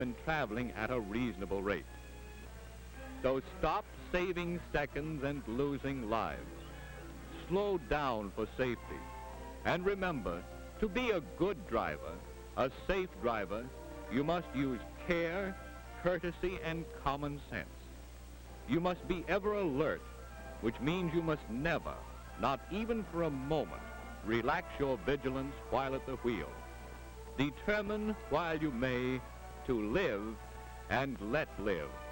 and traveling at a reasonable rate. So stop saving seconds and losing lives. Slow down for safety. And remember, to be a good driver, a safe driver, you must use care, courtesy, and common sense. You must be ever alert, which means you must never, not even for a moment, relax your vigilance while at the wheel. Determine while you may to live and let live.